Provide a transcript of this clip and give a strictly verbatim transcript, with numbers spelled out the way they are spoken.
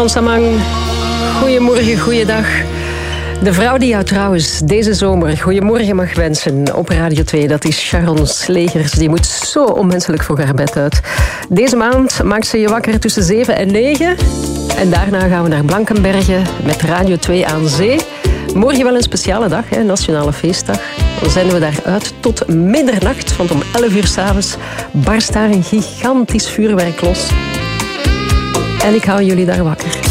Sharon Samang. Goedemorgen, goeiedag. De vrouw die jou trouwens deze zomer goedemorgen mag wensen op Radio twee, dat is Sharon Slegers. Die moet zo onmenselijk voor haar bed uit. Deze maand maakt ze je wakker tussen zeven en negen. En daarna gaan we naar Blankenberge met Radio twee aan zee. Morgen wel een speciale dag, hè, Nationale Feestdag. Dan zenden we daar uit tot middernacht, want om elf uur 's avonds barst daar een gigantisch vuurwerk los. En ik hou jullie daar wakker.